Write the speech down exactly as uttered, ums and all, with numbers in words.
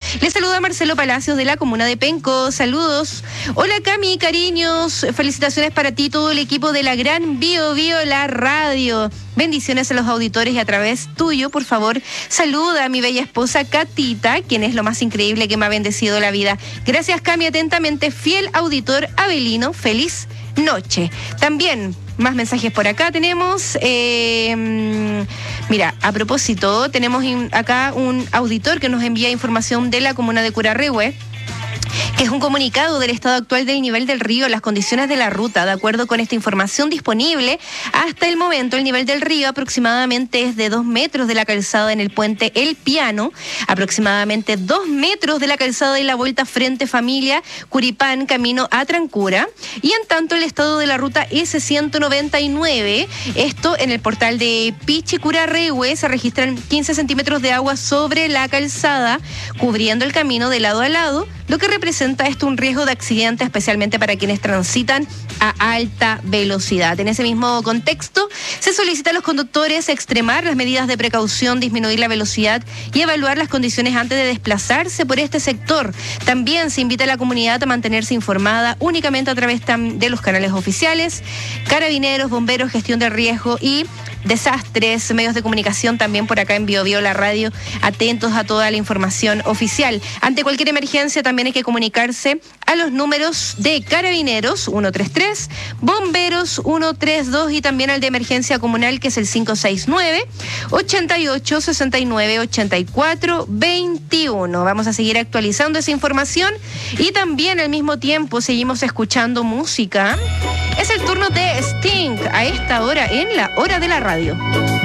Les saluda Marcelo Palacios de la comuna de Penco. Saludos. Hola Cami, cariños. Felicitaciones para ti, todo el equipo de la gran Bio Bio, la radio. Bendiciones a los auditores y a través tuyo, por favor, saluda a mi bella esposa Catita, quien es lo más increíble que me ha bendecido la vida. Gracias, Cami, atentamente, fiel auditor Abelino. Feliz noche. También, más mensajes por acá tenemos. Eh, mira, a propósito, tenemos acá un auditor que nos envía información de la comuna de Curarrehue, que es un comunicado del estado actual del nivel del río, las condiciones de la ruta. De acuerdo con esta información disponible, hasta el momento el nivel del río aproximadamente es de dos metros de la calzada en el puente El Piano, aproximadamente dos metros de la calzada y la vuelta Frente Familia, Curipán, camino a Trancura, y en tanto el estado de la ruta ese ciento noventa y nueve, esto en el portal de Pichicurarrehue, se registran quince centímetros de agua sobre la calzada, cubriendo el camino de lado a lado, lo que representa esto un riesgo de accidente, especialmente para quienes transitan a alta velocidad. En ese mismo contexto, se solicita a los conductores extremar las medidas de precaución, disminuir la velocidad y evaluar las condiciones antes de desplazarse por este sector. También se invita a la comunidad a mantenerse informada únicamente a través de los canales oficiales, Carabineros, Bomberos, Gestión de Riesgo y Desastres, medios de comunicación también por acá en Bio Bio, la radio, atentos a toda la información oficial. Ante cualquier emergencia también hay que comunicarse a los números de Carabineros uno tres tres, Bomberos uno tres dos y también al de emergencia comunal, que es el cinco seis nueve, ochenta y ocho, sesenta y nueve, ochenta y cuatro, veintiuno. Vamos a seguir actualizando esa información y también al mismo tiempo seguimos escuchando música. Es el turno de Sting a esta hora en la hora de la radio.